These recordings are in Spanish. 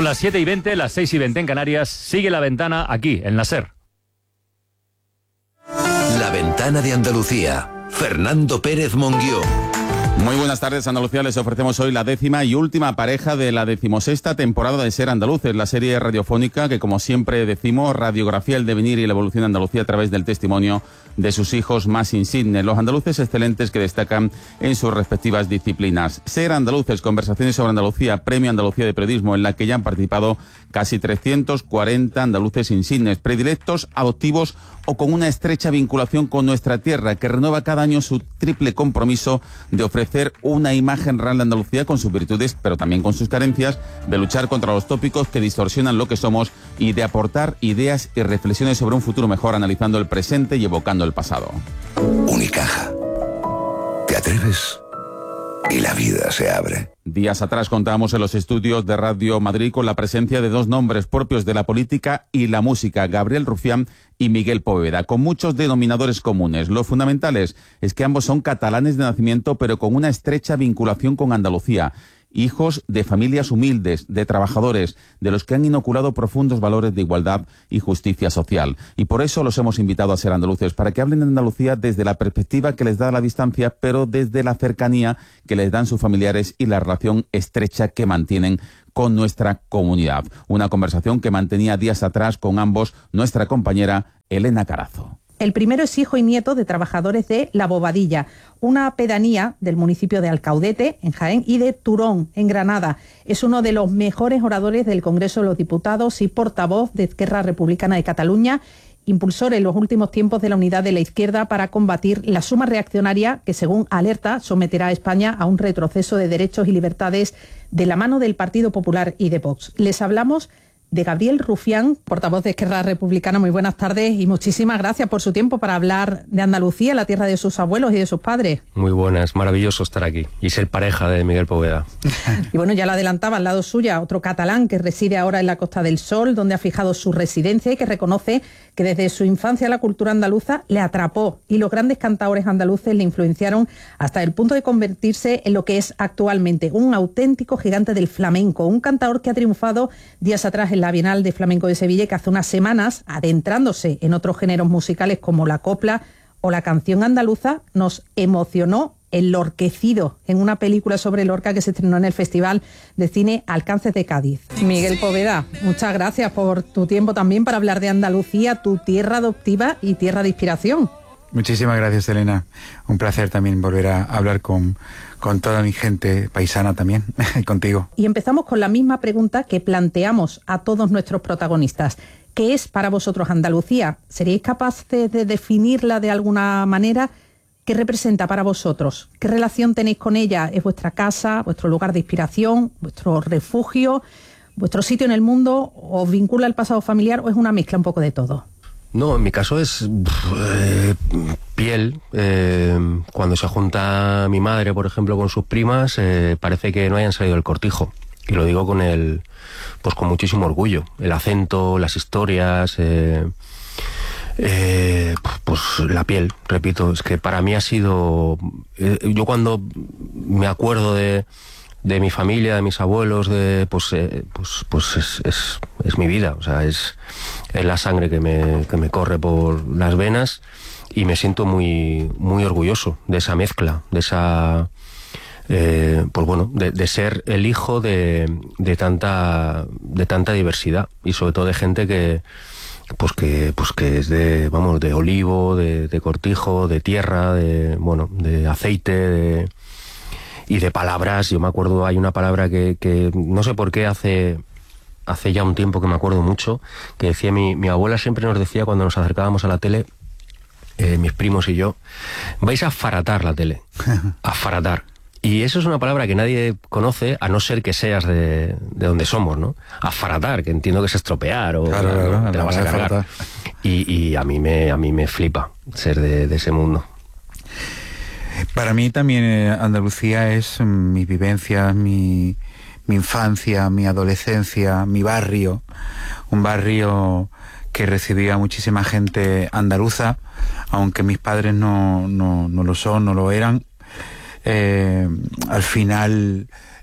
Son las 7:20, las 6:20 en Canarias. Sigue La Ventana aquí, en la SER. La Ventana de Andalucía. Fernando Pérez Monguió. Muy buenas tardes, Andalucía. Les ofrecemos hoy la 10ª y última pareja de la 16ª temporada de Ser Andaluces, la serie radiofónica que, como siempre decimos, radiografía el devenir y la evolución de Andalucía a través del testimonio de sus hijos más insignes, los andaluces excelentes que destacan en sus respectivas disciplinas. Ser Andaluces, conversaciones sobre Andalucía, Premio Andalucía de Periodismo, en la que ya han participado casi 340 andaluces insignes, predilectos, adoptivos o con una estrecha vinculación con nuestra tierra, que renueva cada año su triple compromiso de ofrecer una imagen real de Andalucía con sus virtudes, pero también con sus carencias, de luchar contra los tópicos que distorsionan lo que somos y de aportar ideas y reflexiones sobre un futuro mejor, analizando el presente y evocando el pasado. Unicaja. ¿Te atreves? Y la vida se abre. Días atrás contábamos en los estudios de Radio Madrid con la presencia de dos nombres propios de la política y la música, Gabriel Rufián y Miguel Poveda, con muchos denominadores comunes. Lo fundamentales es que ambos son catalanes de nacimiento, pero con una estrecha vinculación con Andalucía. Hijos de familias humildes, de trabajadores, de los que han inoculado profundos valores de igualdad y justicia social. Y por eso los hemos invitado a Ser Andaluces, para que hablen de Andalucía desde la perspectiva que les da la distancia, pero desde la cercanía que les dan sus familiares y la relación estrecha que mantienen con nuestra comunidad. Una conversación que mantenía días atrás con ambos nuestra compañera Elena Carazo. El primero es hijo y nieto de trabajadores de La Bobadilla, una pedanía del municipio de Alcaudete, en Jaén, y de Turón, en Granada. Es uno de los mejores oradores del Congreso de los Diputados y portavoz de Esquerra Republicana de Cataluña, impulsor en los últimos tiempos de la unidad de la izquierda para combatir la suma reaccionaria que, según alerta, someterá a España a un retroceso de derechos y libertades de la mano del Partido Popular y de Vox. Les hablamos de Gabriel Rufián, portavoz de Esquerra Republicana. Muy buenas tardes y muchísimas gracias por su tiempo para hablar de Andalucía, la tierra de sus abuelos y de sus padres. Muy buenas, maravilloso estar aquí y ser pareja de Miguel Poveda. Y bueno, ya lo adelantaba, al lado suya, otro catalán que reside ahora en la Costa del Sol, donde ha fijado su residencia y que reconoce que desde su infancia la cultura andaluza le atrapó y los grandes cantaores andaluces le influenciaron hasta el punto de convertirse en lo que es actualmente un auténtico gigante del flamenco, un cantaor que ha triunfado días atrás en la Bienal de Flamenco de Sevilla, que hace unas semanas, adentrándose en otros géneros musicales como la copla o la canción andaluza, nos emocionó enlorquecido en una película sobre Lorca que se estrenó en el Festival de Cine Alcances de Cádiz. Miguel Poveda, muchas gracias por tu tiempo también para hablar de Andalucía, tu tierra adoptiva y tierra de inspiración. Muchísimas gracias, Elena. Un placer también volver a hablar con toda mi gente paisana también, y contigo. Y empezamos con la misma pregunta que planteamos a todos nuestros protagonistas. ¿Qué es para vosotros Andalucía? ¿Seríais capaces de definirla de alguna manera? ¿Qué representa para vosotros? ¿Qué relación tenéis con ella? ¿Es vuestra casa, vuestro lugar de inspiración, vuestro refugio, vuestro sitio en el mundo? ¿Os vincula el pasado familiar o es una mezcla un poco de todo? No, en mi caso es piel. Cuando se junta mi madre, por ejemplo, con sus primas, parece que no hayan salido del cortijo. Y lo digo con muchísimo orgullo. El acento, las historias, pues la piel, repito. Es que para mí ha sido... yo cuando me acuerdo de mi familia, de mis abuelos, pues es mi vida. O sea, es la sangre que me corre por las venas y me siento muy, muy orgulloso de esa mezcla, de esa... de ser el hijo de tanta diversidad y sobre todo de gente que es de olivo, de cortijo, de tierra, de aceite, y de palabras. Yo me acuerdo, hay una palabra que no sé por qué hace ya un tiempo que me acuerdo mucho, que decía mi abuela, siempre nos decía cuando nos acercábamos a la tele, mis primos y yo, vais a faratar la tele, a faratar. Y eso es una palabra que nadie conoce, a no ser que seas de donde somos, ¿no? Afaratar, que entiendo que es estropear o claro, te la vas a cargar. Y a mí me flipa ser de ese mundo. Para mí también Andalucía es mi vivencia, mi infancia, mi adolescencia, mi barrio. Un barrio que recibía muchísima gente andaluza, aunque mis padres no lo son, no lo eran. Al final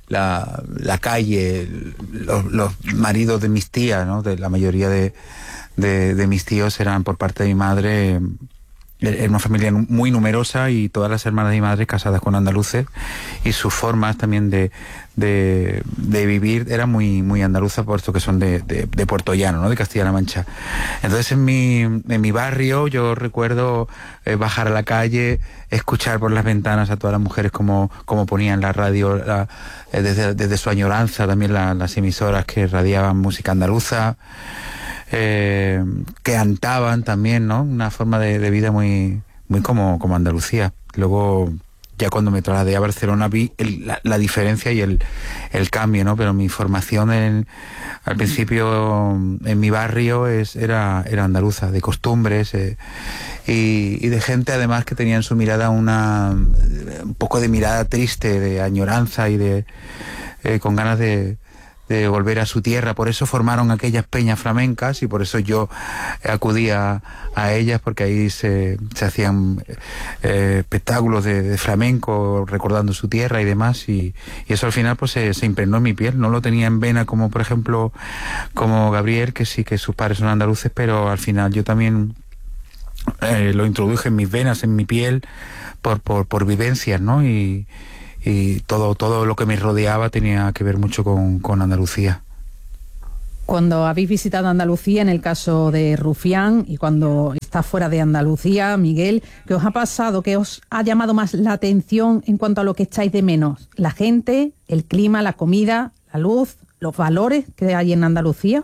la calle, los maridos de mis tías, ¿no? De la mayoría de mis tíos eran por parte de mi madre. Era una familia muy numerosa y todas las hermanas de mi madre casadas con andaluces, y sus formas también de vivir era muy andaluza, puesto que son de Puerto Llano, ¿no? De Castilla-La Mancha. Entonces en mi barrio yo recuerdo bajar a la calle, escuchar por las ventanas a todas las mujeres como ponían la radio, desde su añoranza también las emisoras que radiaban música andaluza. Que cantaban también, ¿no? Una forma de vida muy como Andalucía. Luego, ya cuando me trasladé a Barcelona, vi la diferencia y el cambio, ¿no? Pero mi formación al principio en mi barrio era andaluza, de costumbres y de gente además que tenía en su mirada un poco de mirada triste, de añoranza y con ganas de volver a su tierra. Por eso formaron aquellas peñas flamencas y por eso yo acudía a ellas, porque ahí se hacían espectáculos de flamenco recordando su tierra y demás, y eso al final pues se impregnó en mi piel. No lo tenía en vena como por ejemplo como Gabriel, que sí que sus padres son andaluces, pero al final yo también lo introduje en mis venas, en mi piel, por vivencias, ¿no? Y todo lo que me rodeaba tenía que ver mucho con Andalucía. Cuando habéis visitado Andalucía, en el caso de Rufián, y cuando está fuera de Andalucía, Miguel, ¿qué os ha pasado? ¿Qué os ha llamado más la atención en cuanto a lo que echáis de menos? ¿La gente, el clima, la comida, la luz, los valores que hay en Andalucía?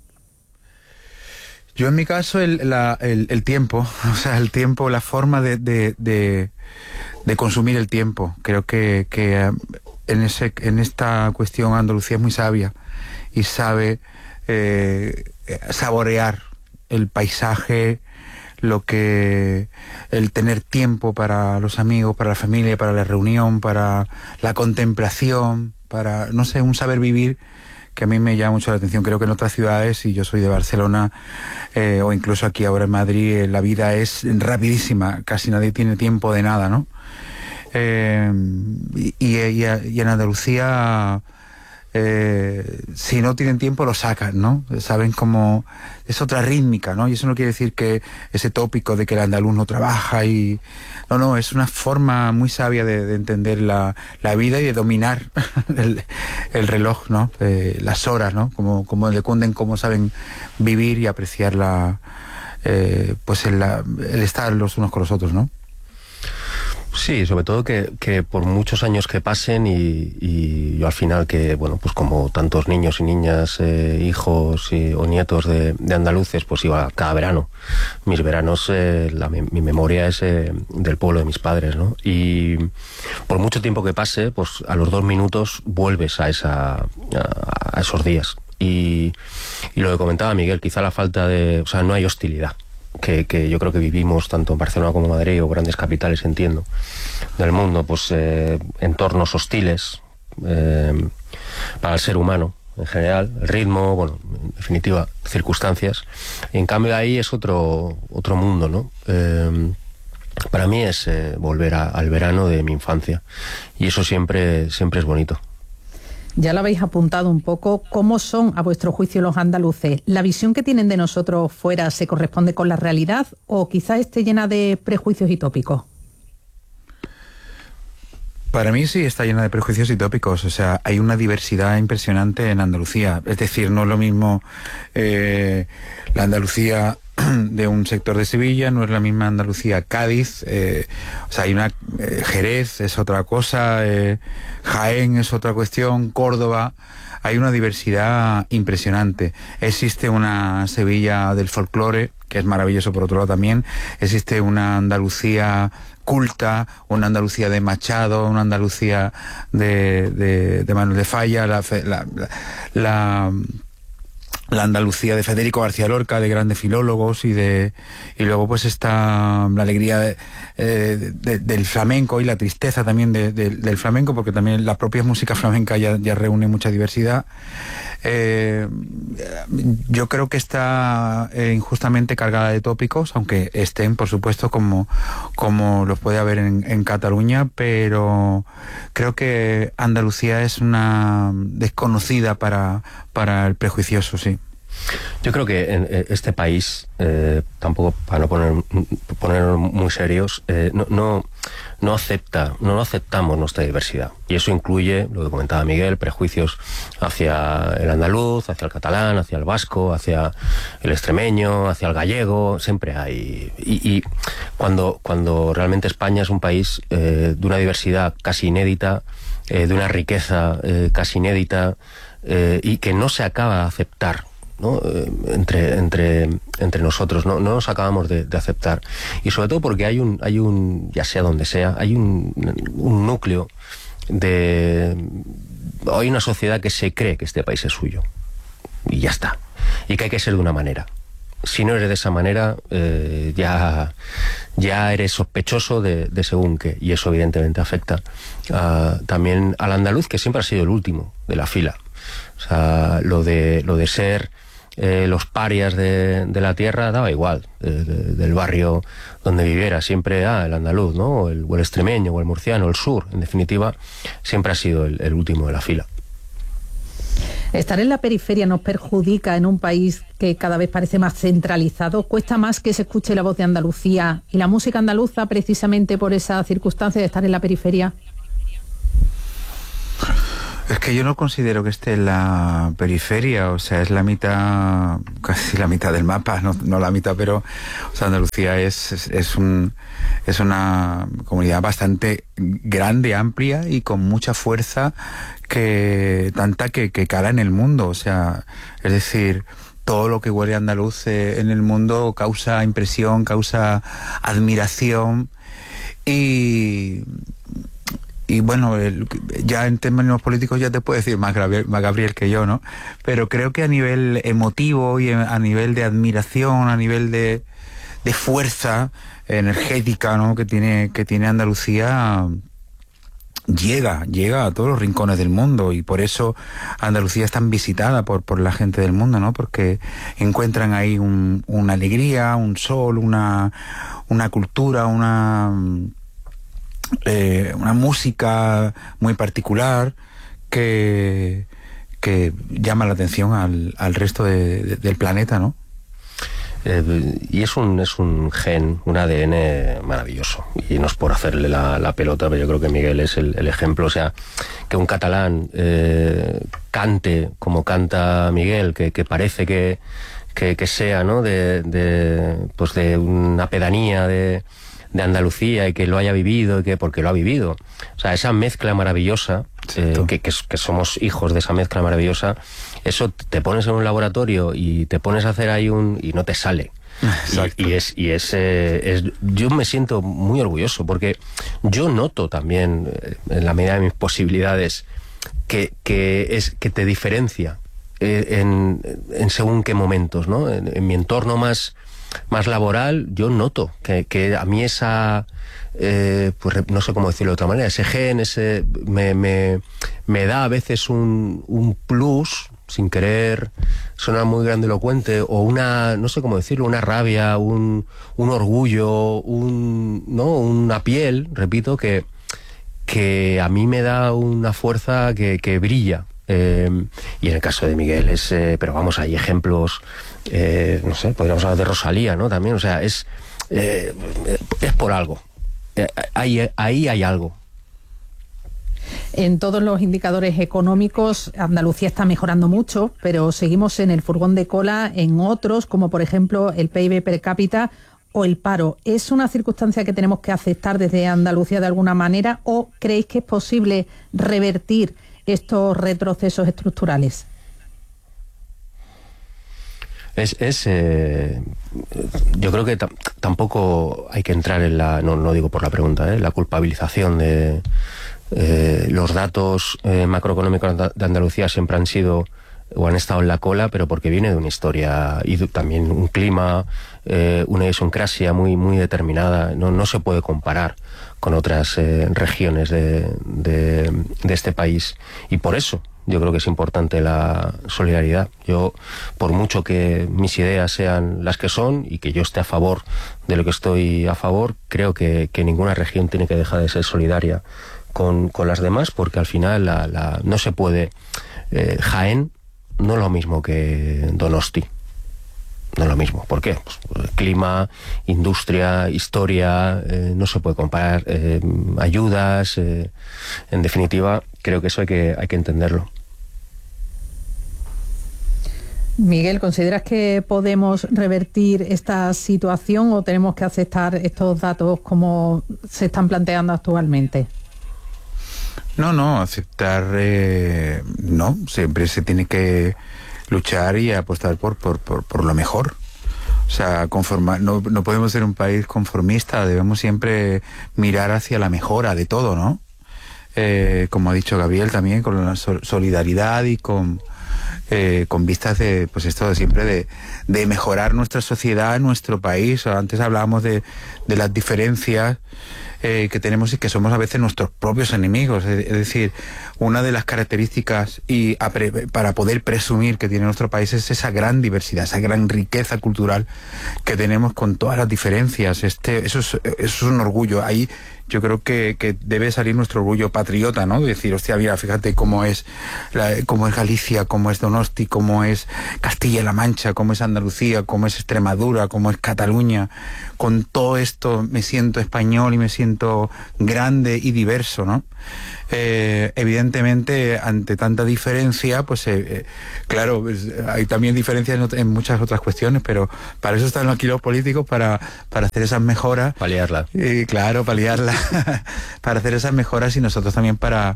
Yo en mi caso el tiempo, o sea, el tiempo, la forma de consumir el tiempo. Creo que en esta cuestión Andalucía es muy sabia y sabe saborear el paisaje, el tener tiempo para los amigos, para la familia, para la reunión, para la contemplación, para, no sé, un saber vivir que a mí me llama mucho la atención. Creo que en otras ciudades, y yo soy de Barcelona, o incluso aquí ahora en Madrid, la vida es rapidísima, casi nadie tiene tiempo de nada, ¿no? Y en Andalucía, si no tienen tiempo lo sacan, ¿no? Saben cómo es otra rítmica, ¿no? Y eso no quiere decir que ese tópico de que el andaluz no trabaja no, es una forma muy sabia de entender la vida y de dominar el reloj, ¿no? Las horas, ¿no? Como decunden, cómo saben vivir y apreciar pues el estar los unos con los otros, ¿no? Sí, sobre todo que por muchos años que pasen y yo al final que, bueno, pues como tantos niños y niñas, hijos o nietos de andaluces, pues iba cada verano. Mis veranos, mi memoria es del pueblo de mis padres, ¿no? Y por mucho tiempo que pase, pues a los 2 minutos vuelves a esos días. Y lo que comentaba Miguel, quizá la falta o sea, no hay hostilidad. Que yo creo que vivimos tanto en Barcelona como en Madrid o grandes capitales, entiendo, del mundo, pues entornos hostiles para el ser humano en general, el ritmo, bueno, en definitiva, circunstancias. Y en cambio ahí es otro mundo, ¿no? Para mí es volver al verano de mi infancia, y eso siempre es bonito. Ya lo habéis apuntado un poco. ¿Cómo son, a vuestro juicio, los andaluces? ¿La visión que tienen de nosotros fuera se corresponde con la realidad o quizás esté llena de prejuicios y tópicos? Para mí sí está llena de prejuicios y tópicos. O sea, hay una diversidad impresionante en Andalucía. Es decir, no es lo mismo la Andalucía de un sector de Sevilla, no es la misma Andalucía Cádiz, o sea, hay una Jerez es otra cosa, Jaén es otra cuestión, Córdoba. Hay una diversidad impresionante. Existe una Sevilla del folclore, que es maravilloso por otro lado también. Existe una Andalucía culta, una Andalucía de Machado, una Andalucía de Manuel de Falla, la Andalucía de Federico García Lorca, de grandes filólogos, y luego pues está la alegría del flamenco y la tristeza también del flamenco, porque también la propia música flamenca ya reúne mucha diversidad. Yo creo que está injustamente cargada de tópicos, aunque estén, por supuesto, como los puede haber en Cataluña, pero creo que Andalucía es una desconocida para el prejuicioso, sí. Yo creo que en este país, tampoco para no poner muy serios, no aceptamos nuestra diversidad. Y eso incluye, lo que comentaba Miguel, prejuicios hacia el andaluz, hacia el catalán, hacia el vasco, hacia el extremeño, hacia el gallego. Siempre hay. Y cuando realmente España es un país de una diversidad casi inédita, de una riqueza casi inédita, y que no se acaba de aceptar, ¿no? Entre nosotros no nos acabamos de aceptar, y sobre todo porque hay un ya sea donde sea, hay un núcleo hay una sociedad que se cree que este país es suyo y ya está, y que hay que ser de una manera. Si no eres de esa manera, ya eres sospechoso de según qué, y eso evidentemente afecta también al andaluz, que siempre ha sido el último de la fila. O sea, lo de ser los parias de la tierra daba igual, del barrio donde viviera, siempre el andaluz, ¿no? o el extremeño, o el murciano, el sur, en definitiva, siempre ha sido el último de la fila. ¿Estar en la periferia nos perjudica en un país que cada vez parece más centralizado? ¿Cuesta más que se escuche la voz de Andalucía y la música andaluza precisamente por esa circunstancia de estar en la periferia? Es que yo no considero que esté en la periferia, o sea, es la mitad, casi la mitad del mapa, no la mitad, pero o sea, Andalucía es una comunidad bastante grande, amplia y con mucha fuerza, que cala en el mundo, o sea, es decir, todo lo que huele andaluz en el mundo causa impresión, causa admiración, y bueno, ya en términos políticos ya te puedo decir más Gabriel que yo, ¿no? Pero creo que a nivel emotivo y a nivel de admiración, a nivel de fuerza energética, ¿no? que tiene Andalucía, llega a todos los rincones del mundo, y por eso Andalucía es tan visitada por la gente del mundo, ¿no? Porque encuentran ahí una alegría, un sol, una cultura, una música muy particular que llama la atención al resto del planeta, ¿no? Y es un gen, un ADN maravilloso, y no es por hacerle la pelota, pero yo creo que Miguel es el ejemplo. O sea, que un catalán cante como canta Miguel, que parece que sea, ¿no? Pues de una pedanía de Andalucía, y que lo haya vivido, porque lo ha vivido. O sea, esa mezcla maravillosa, que somos hijos de esa mezcla maravillosa, eso te pones en un laboratorio y te pones a hacer ahí y no te sale. Yo me siento muy orgulloso, porque yo noto también, en la medida de mis posibilidades, que te diferencia en según qué momentos, ¿no? En mi entorno más laboral, yo noto que a mí esa, pues no sé cómo decirlo de otra manera, ese gen, me da a veces un plus, sin querer sonar muy grandilocuente, o no sé cómo decirlo, una rabia, un orgullo, una piel, repito, que a mí me da una fuerza que brilla. Y en el caso de Miguel pero vamos, hay ejemplos, no sé, podríamos hablar de Rosalía, ¿no? También, o sea, es por algo. Ahí hay algo. En todos los indicadores económicos, Andalucía está mejorando mucho, pero seguimos en el furgón de cola en otros, como por ejemplo el PIB per cápita o el paro. ¿Es una circunstancia que tenemos que aceptar desde Andalucía de alguna manera, o creéis que es posible revertir estos retrocesos estructurales? Yo creo que tampoco hay que entrar en no digo por la pregunta, la culpabilización de los datos macroeconómicos de Andalucía siempre han sido o han estado en la cola, pero porque viene de una historia y también un clima, una idiosincrasia muy, muy determinada. No se puede comparar con otras regiones de este país, y por eso Yo creo que es importante la solidaridad. Yo, por mucho que mis ideas sean las que son y que yo esté a favor de lo que estoy a favor, creo que ninguna región tiene que dejar de ser solidaria con las demás, porque al final no se puede... Jaén no es lo mismo que Donosti. No es lo mismo. ¿Por qué? Pues, clima, industria, historia, no se puede comparar, ayudas, en definitiva, creo que eso hay que entenderlo. Miguel, ¿consideras que podemos revertir esta situación o tenemos que aceptar estos datos como se están planteando actualmente? No, aceptar no, siempre se tiene que luchar y apostar por lo mejor. O sea, no podemos ser un país conformista, debemos siempre mirar hacia la mejora de todo, ¿no? Como ha dicho Gabriel también, con la solidaridad y con vistas de, pues esto siempre de mejorar nuestra sociedad, nuestro país. Antes hablábamos de las diferencias que tenemos y que somos a veces nuestros propios enemigos. Es decir, una de las características para poder presumir que tiene nuestro país es esa gran diversidad, esa gran riqueza cultural que tenemos con todas las diferencias. Eso es un orgullo. Ahí yo creo que debe salir nuestro orgullo patriota, ¿no? Decir, hostia, mira, fíjate cómo es Galicia, cómo es Donosti, cómo es Castilla-La Mancha, cómo es Andalucía, cómo es Extremadura, cómo es Cataluña. Con todo esto me siento español y me siento grande y diverso, ¿no? Evidentemente, ante tanta diferencia, pues claro, pues, hay también diferencias en muchas otras cuestiones, pero para eso están aquí los políticos, para hacer esas mejoras. Paliarla. Claro, paliarla. Para hacer esas mejoras y nosotros también para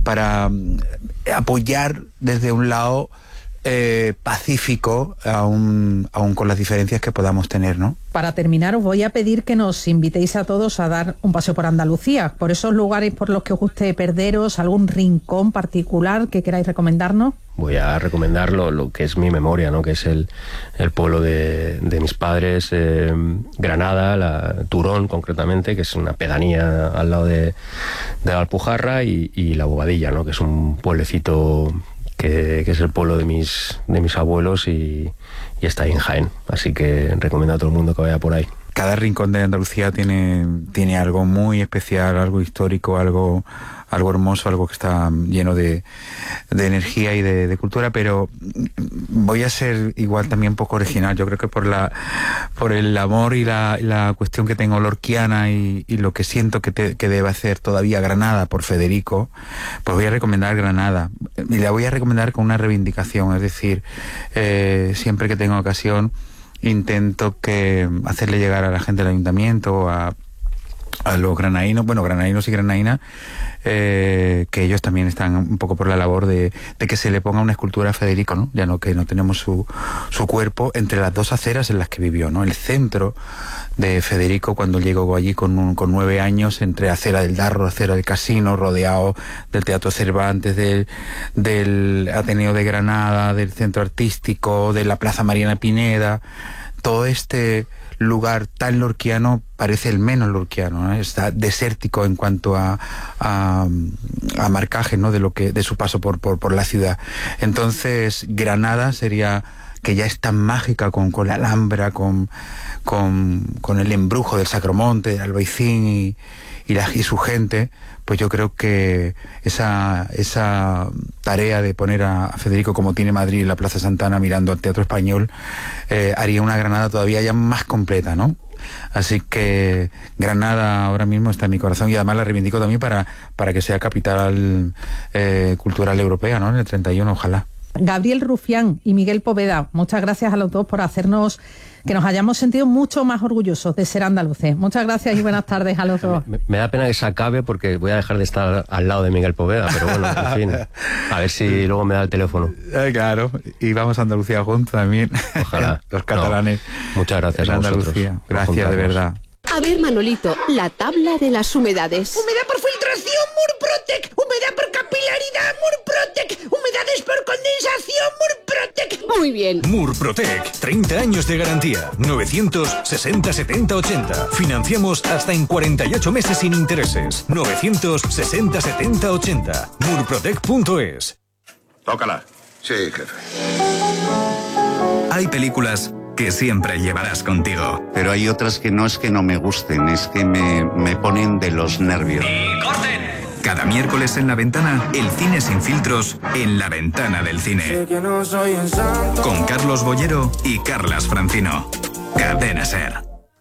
apoyar desde un lado pacífico, aún con las diferencias que podamos tener, ¿no? Para terminar, os voy a pedir que nos invitéis a todos a dar un paseo por Andalucía, por esos lugares por los que os guste perderos, algún rincón particular que queráis recomendarnos. Voy a recomendar lo que es mi memoria, ¿no? Que es el pueblo de mis padres, Granada, Turón concretamente, que es una pedanía al lado de la Alpujarra, y La Bobadilla, ¿no? Que es un pueblecito que es el pueblo de mis abuelos y está ahí en Jaén. Así que recomiendo a todo el mundo que vaya por ahí. Cada rincón de Andalucía tiene algo muy especial, algo histórico, algo hermoso, algo que está lleno de energía y de cultura, pero voy a ser igual también un poco original. Yo creo que por el amor y la cuestión que tengo lorquiana y lo que siento que debe hacer todavía Granada por Federico, pues voy a recomendar Granada. Y la voy a recomendar con una reivindicación, es decir, siempre que tengo ocasión intento hacerle llegar a la gente del ayuntamiento, a los granadinos y granadinas, que ellos también están un poco por la labor de que se le ponga una escultura a Federico, ¿no? Ya no, que no tenemos su cuerpo entre las dos aceras en las que vivió, ¿no? El centro de Federico, cuando llegó allí con 9 años, entre acera del Darro, acera del Casino, rodeado del Teatro Cervantes, del Ateneo de Granada, del Centro Artístico, de la Plaza Mariana Pineda. Todo este lugar tan lorquiano parece el menos lorquiano, ¿no? Está desértico en cuanto a marcaje, ¿no? de su paso por la ciudad. Entonces Granada sería, que ya es tan mágica con la Alhambra, con el embrujo del Sacromonte, del Albaicín y su gente, pues yo creo que esa tarea de poner a Federico, como tiene Madrid en la Plaza Santana mirando al Teatro Español, haría una Granada todavía ya más completa, ¿no? Así que Granada ahora mismo está en mi corazón, y además la reivindico también para que sea capital cultural europea, ¿no? En el 31, ojalá. Gabriel Rufián y Miguel Poveda, muchas gracias a los dos por hacernos que nos hayamos sentido mucho más orgullosos de ser andaluces. Muchas gracias y buenas tardes a los dos. Me da pena que se acabe porque voy a dejar de estar al lado de Miguel Poveda, pero bueno, en fin, a ver si luego me da el teléfono. Claro, y vamos a Andalucía juntos también. Ojalá. Los catalanes. No, muchas gracias a vosotros. Gracias, de verdad. A ver, Manolito, la tabla de las humedades. Humedad por filtración, Murprotec. Humedad por capilaridad, Murprotec. Humedades por condensación, Murprotec. Muy bien. Murprotec, 30 años de garantía. 960 70 80. Financiamos hasta en 48 meses sin intereses. 960 70 80. Murprotec.es. Tócala. Sí, jefe. Hay películas que siempre llevarás contigo. Pero hay otras que no es que no me gusten, es que me ponen de los nervios. ¡Y corten! Cada miércoles en La Ventana, el cine sin filtros en La Ventana del Cine. Con Carlos Bollero y Carlas Francino. Cadena SER.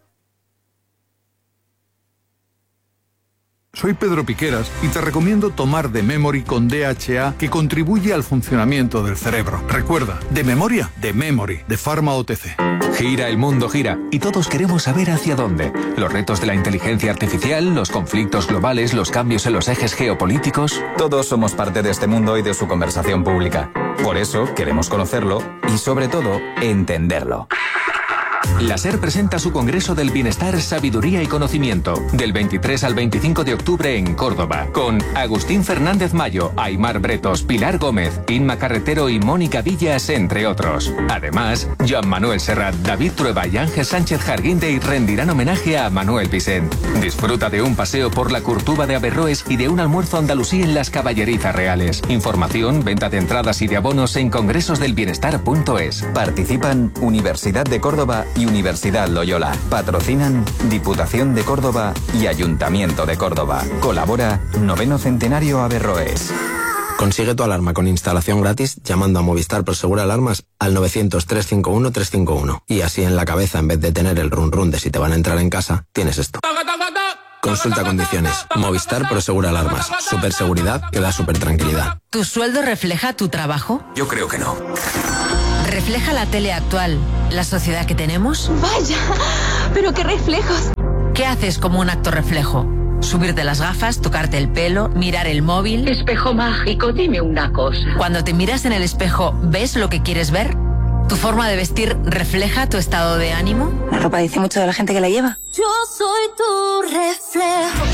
Soy Pedro Piqueras y te recomiendo tomar The Memory con DHA, que contribuye al funcionamiento del cerebro. Recuerda, de memoria, The Memory, de Pharma OTC. Gira, el mundo gira, y todos queremos saber hacia dónde. Los retos de la inteligencia artificial, los conflictos globales, los cambios en los ejes geopolíticos. Todos somos parte de este mundo y de su conversación pública. Por eso queremos conocerlo y, sobre todo, entenderlo. La SER presenta su Congreso del Bienestar, Sabiduría y Conocimiento, del 23 al 25 de octubre en Córdoba, con Agustín Fernández Mayo, Aimar Bretos, Pilar Gómez, Inma Carretero y Mónica Villas, entre otros. Además, Joan Manuel Serrat, David Trueba y Ángel Sánchez Jarguindey rendirán homenaje a Manuel Vicent. Disfruta de un paseo por la Curtuba de Averroes y de un almuerzo andalusí en las Caballerizas Reales. Información, venta de entradas y de abonos en congresosdelbienestar.es. Participan Universidad de Córdoba y Universidad Loyola. Patrocinan Diputación de Córdoba y Ayuntamiento de Córdoba. Colabora 9º Centenario Averroes. Consigue tu alarma con instalación gratis llamando a Movistar Prosegur Alarmas al 900-351-351. Y así en la cabeza, en vez de tener el run run de si te van a entrar en casa, tienes esto. Consulta condiciones. Movistar Prosegur Alarmas. Superseguridad que da super tranquilidad. ¿Tu sueldo refleja tu trabajo? Yo creo que no. ¿Refleja la tele actual la sociedad que tenemos? Vaya, pero qué reflejos. ¿Qué haces como un acto reflejo? ¿Subirte las gafas, tocarte el pelo, mirar el móvil? Espejo mágico, dime una cosa. Cuando te miras en el espejo, ¿ves lo que quieres ver? ¿Tu forma de vestir refleja tu estado de ánimo? La ropa dice mucho de la gente que la lleva. Yo soy tu reflejo.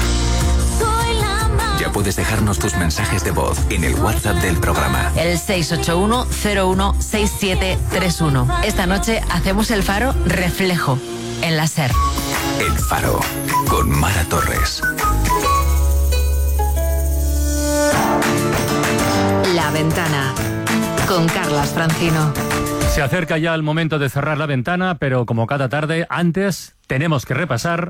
Ya puedes dejarnos tus mensajes de voz en el WhatsApp del programa. El 681-016731. Esta noche hacemos el Faro Reflejo en la SER. El Faro con Mara Torres. La Ventana con Carlas Francino. Se acerca ya el momento de cerrar La Ventana, pero como cada tarde, antes tenemos que repasar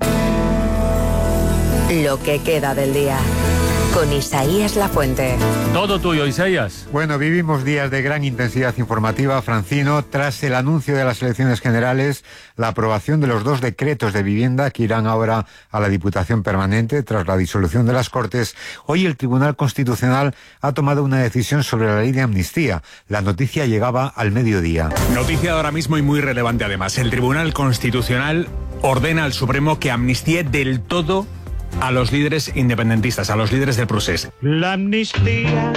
lo que queda del día. Con Isaías Lafuente. Todo tuyo, Isaías. Bueno, vivimos días de gran intensidad informativa, Francino, tras el anuncio de las elecciones generales, la aprobación de los 2 decretos de vivienda que irán ahora a la Diputación Permanente tras la disolución de las Cortes. Hoy el Tribunal Constitucional ha tomado una decisión sobre la ley de amnistía. La noticia llegaba al mediodía. Noticia de ahora mismo y muy relevante además. El Tribunal Constitucional ordena al Supremo que amnistíe del todo a los líderes independentistas, a los líderes del procés. La amnistía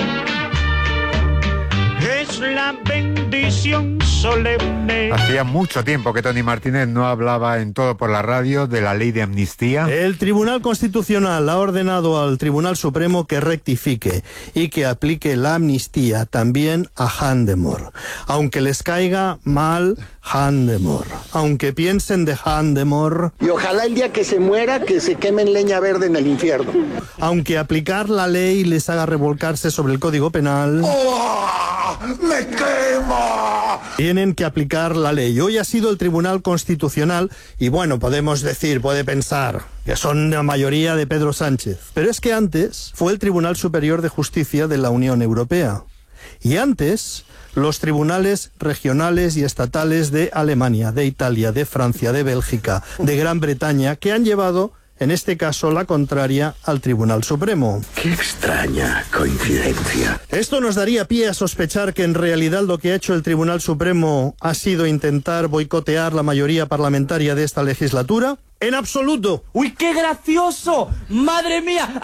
es la bendición solemne. Hacía mucho tiempo que Tony Martínez no hablaba en Todo por la Radio de la ley de amnistía. El Tribunal Constitucional ha ordenado al Tribunal Supremo que rectifique y que aplique la amnistía también a Handemor. Aunque les caiga mal Handemor, aunque piensen de Handemor. Y ojalá el día que se muera, que se quemen leña verde en el infierno. Aunque aplicar la ley les haga revolcarse sobre el Código Penal. ¡Oh, me quemo! Tienen que aplicar la ley. Hoy ha sido el Tribunal Constitucional y bueno, podemos decir, puede pensar que son la mayoría de Pedro Sánchez. Pero es que antes fue el Tribunal Superior de Justicia de la Unión Europea. Y antes, los tribunales regionales y estatales de Alemania, de Italia, de Francia, de Bélgica, de Gran Bretaña, que han llevado, en este caso, la contraria al Tribunal Supremo. Qué extraña coincidencia. Esto nos daría pie a sospechar que en realidad lo que ha hecho el Tribunal Supremo ha sido intentar boicotear la mayoría parlamentaria de esta legislatura. ¡En absoluto! ¡Uy, qué gracioso! ¡Madre mía!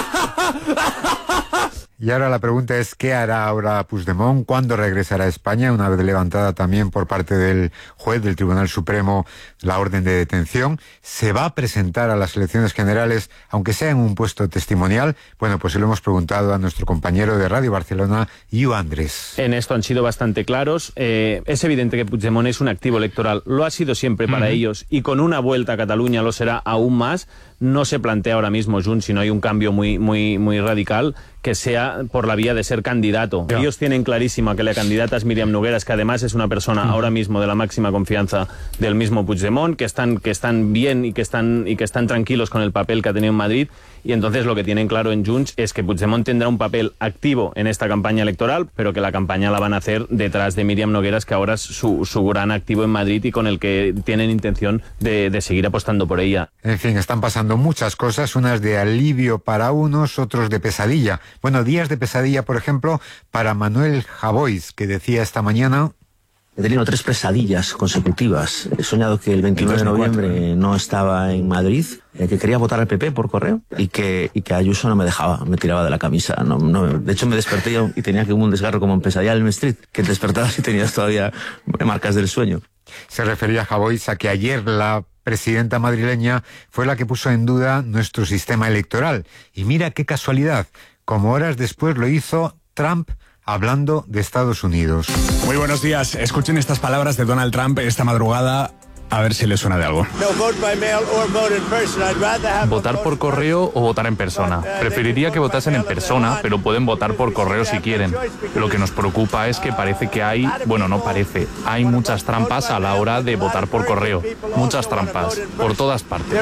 Y ahora la pregunta es, ¿qué hará ahora Puigdemont? ¿Cuándo regresará a España? Una vez levantada también por parte del juez del Tribunal Supremo la orden de detención. ¿Se va a presentar a las elecciones generales, aunque sea en un puesto testimonial? Bueno, pues se lo hemos preguntado a nuestro compañero de Radio Barcelona, Iu Andrés. En esto han sido bastante claros. Es evidente que Puigdemont es un activo electoral. Lo ha sido siempre para ellos y con una vuelta a Cataluña lo será aún más. No se plantea ahora mismo, Junts, si no hay un cambio muy radical, que sea por la vía de ser candidato. Ellos tienen clarísima que la candidata es Míriam Nogueras, que además es una persona ahora mismo de la máxima confianza del mismo Puigdemont, que están bien y que están tranquilos con el papel que ha tenido en Madrid, y entonces lo que tienen claro en Junts es que Puigdemont tendrá un papel activo en esta campaña electoral, pero que la campaña la van a hacer detrás de Míriam Nogueras, que ahora es su gran activo en Madrid y con el que tienen intención de seguir apostando por ella. En fin, están pasando muchas cosas, unas de alivio para unos, otros de pesadilla. Bueno, días de pesadilla, por ejemplo, para Manuel Javois, que decía esta mañana: he tenido 3 pesadillas consecutivas. He soñado que el 29 de noviembre no estaba en Madrid, que quería votar al PP por correo y que Ayuso no me dejaba, me tiraba de la camisa. De hecho, me desperté y tenía que un desgarro como en Pesadilla Elm Street, que te despertabas y tenías todavía marcas del sueño. Se refería a Javois a que ayer la presidenta madrileña fue la que puso en duda nuestro sistema electoral. Y mira qué casualidad, como horas después lo hizo Trump, hablando de Estados Unidos. Muy buenos días. Escuchen estas palabras de Donald Trump esta madrugada, a ver si les suena de algo. Votar por correo o votar en persona. Preferiría que votasen en persona, pero pueden votar por correo si quieren. Lo que nos preocupa es que parece que hay muchas trampas a la hora de votar por correo. Muchas trampas, por todas partes.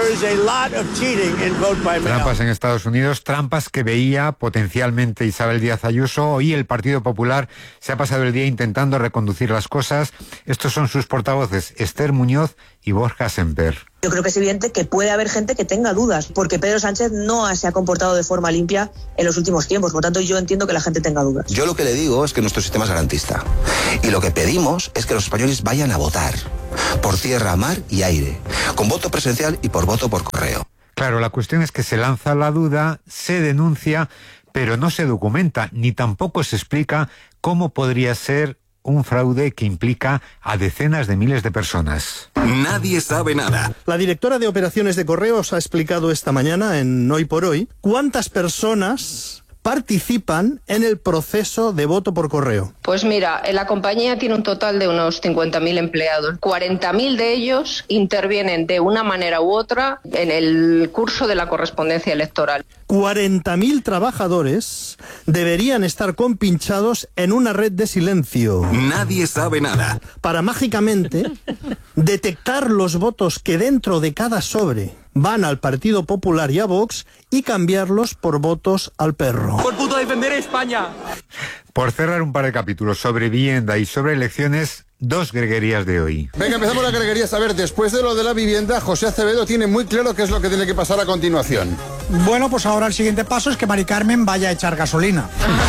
Trampas en Estados Unidos, trampas que veía potencialmente Isabel Díaz Ayuso. Hoy el Partido Popular se ha pasado el día intentando reconducir las cosas. Estos son sus portavoces, Esther Muñoz y Borja Semper. Yo creo que es evidente que puede haber gente que tenga dudas, porque Pedro Sánchez no se ha comportado de forma limpia en los últimos tiempos. Por lo tanto, yo entiendo que la gente tenga dudas. Yo lo que le digo es que nuestro sistema es garantista. Y lo que pedimos es que los españoles vayan a votar, por tierra, mar y aire, con voto presencial y por voto por correo. Claro, la cuestión es que se lanza la duda, se denuncia, pero no se documenta, ni tampoco se explica cómo podría ser un fraude que implica a decenas de miles de personas. Nadie sabe nada. La directora de operaciones de correos ha explicado esta mañana en Hoy por Hoy cuántas personas participan en el proceso de voto por correo. Pues mira, la compañía tiene un total de unos 50.000 empleados. 40.000 de ellos intervienen de una manera u otra en el curso de la correspondencia electoral. 40.000 trabajadores deberían estar compinchados en una red de silencio. Nadie sabe nada. Para mágicamente detectar los votos que dentro de cada sobre van al Partido Popular y a Vox y cambiarlos por votos al perro. ¡Por puto defender a España! Por cerrar un par de capítulos sobre vivienda y sobre elecciones, 2 greguerías de hoy. Venga, empezamos la greguería. A ver, después de lo de la vivienda, José Acevedo tiene muy claro qué es lo que tiene que pasar a continuación. Bueno, pues ahora el siguiente paso es que Mari Carmen vaya a echar gasolina.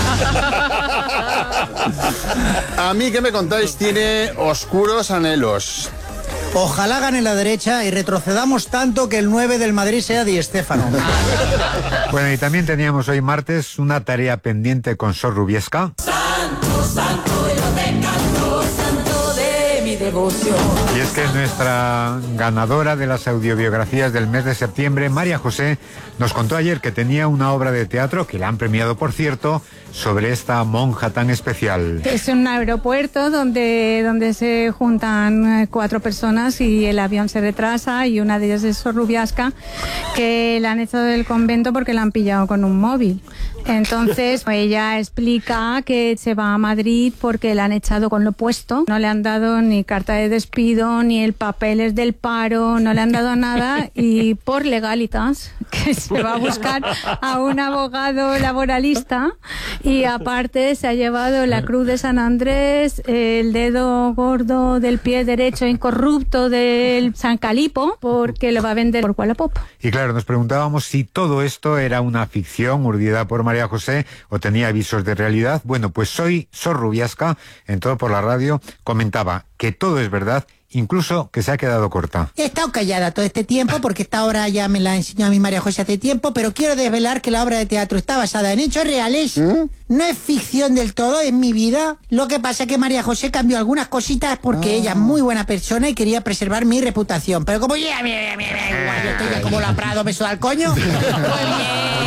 A mí, ¿qué me contáis? Tiene oscuros anhelos. Ojalá gane la derecha y retrocedamos tanto que el 9 del Madrid sea Di Stéfano. Bueno, y también teníamos hoy martes una tarea pendiente con Sor Rubiesca. Santo, santo, yo te canto, santo de mi devoción. Y es que nuestra ganadora de las audiobiografías del mes de septiembre, María José, nos contó ayer que tenía una obra de teatro, que la han premiado por cierto, sobre esta monja tan especial. Es un aeropuerto donde se juntan 4 personas y el avión se retrasa, y una de ellas es Sor Rubiasca, que la han echado del convento porque la han pillado con un móvil. Entonces ella explica que se va a Madrid porque la han echado con lo puesto, no le han dado ni carta de despido, ni el papeles del paro, no le han dado nada, y por legalitas, que se va a buscar a un abogado laboralista, y aparte se ha llevado la cruz de San Andrés, el dedo gordo del pie derecho incorrupto del San Calipo, porque lo va a vender por Wallapop. Y claro, nos preguntábamos si todo esto era una ficción urdida por María José o tenía avisos de realidad. Bueno, pues hoy Sor Rubiasca, en Todo por la Radio, comentaba que todo es verdad, incluso que se ha quedado corta. He estado callada todo este tiempo porque esta obra ya me la enseñó a mi María José hace tiempo, pero quiero desvelar que la obra de teatro está basada en hechos reales. No es ficción del todo, es mi vida. Lo que pasa es que María José cambió algunas cositas porque ella es muy buena persona y quería preservar mi reputación. Pero como yo estoy ya como la Prado, beso al coño. Pues bien.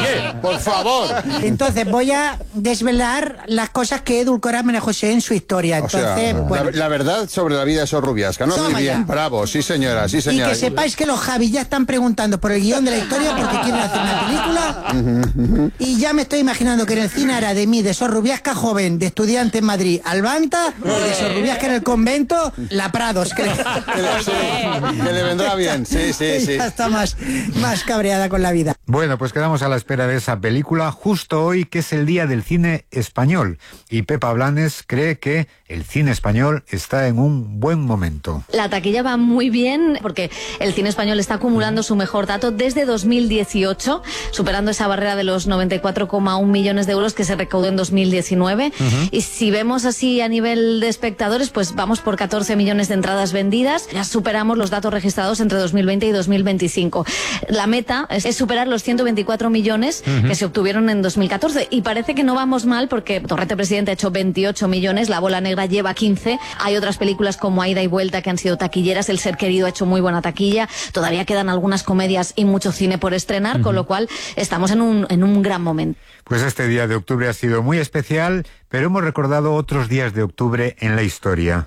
Oye, por favor. Entonces voy a desvelar las cosas que edulcora María José en su historia. O sea, Entonces, bueno. la verdad sobre la vida de Sorrubiasca, ¿no? Toma Muy bien, ya. bravo, sí señora, sí Y señora. que sepáis que los Javis ya están preguntando por el guión de la historia porque quieren hacer una película. Y ya me estoy imaginando que en el cine hará de mí, de Sor Rubiasca joven, de estudiante en Madrid, Albanta, y de Sor Rubiasca en el convento, La Prados, creo. Que le vendrá bien, sí. Ya está más cabreada con la vida. Bueno, pues quedamos a la espera de esa película justo hoy, que es el Día del Cine Español. Y Pepa Blanes cree que el cine español está en un buen momento. La taquilla va muy bien porque el cine español está acumulando su mejor dato desde 2018, superando esa barrera de los 94,1 millones de euros que se recaudó en 2019. Y si vemos así a nivel de espectadores, pues vamos por 14 millones de entradas vendidas. Ya superamos los datos registrados entre 2020 y 2025. La meta es superar los 124 millones que se obtuvieron en 2014 y parece que no vamos mal porque Torrete Presidente ha hecho 28 millones, La Bola Negra lleva 15, hay otras películas como Ida y Vuelta que han sido taquilleras, El Ser Querido ha hecho muy buena taquilla, todavía quedan algunas comedias y mucho cine por estrenar, con lo cual estamos en un gran momento. Pues este día de octubre ha sido muy especial, pero hemos recordado otros días de octubre en la historia.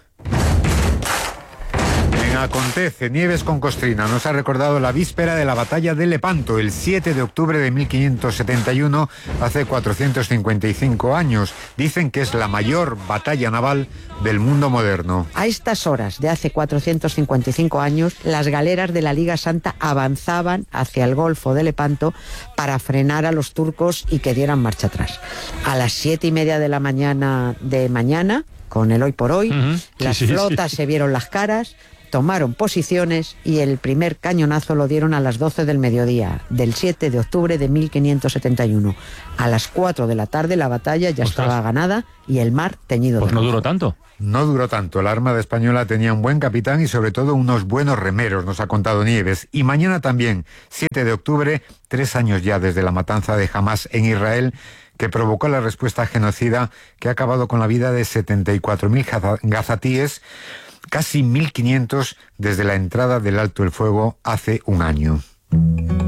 Acontece, Nieves con Costrina nos ha recordado la víspera de la batalla de Lepanto, el 7 de octubre de 1571, hace 455 años. Dicen que es la mayor batalla naval del mundo moderno. A estas horas de hace 455 años, las galeras de la Liga Santa avanzaban hacia el Golfo de Lepanto para frenar a los turcos y que dieran marcha atrás. A las 7:30 de la mañana, con el hoy por hoy, las flotas se vieron las caras, tomaron posiciones y el primer cañonazo lo dieron a las 12 del mediodía del 7 de octubre de 1571. A las 4 de la tarde la batalla ya estaba ganada y el mar teñido Pues de no rojo. duró tanto. No duró tanto. La Armada Española tenía un buen capitán y sobre todo unos buenos remeros, nos ha contado Nieves. Y mañana también, 7 de octubre, 3 años ya desde la matanza de Hamás en Israel, que provocó la respuesta genocida que ha acabado con la vida de 74.000 gazatíes, casi 1.500 desde la entrada del alto el fuego hace un año.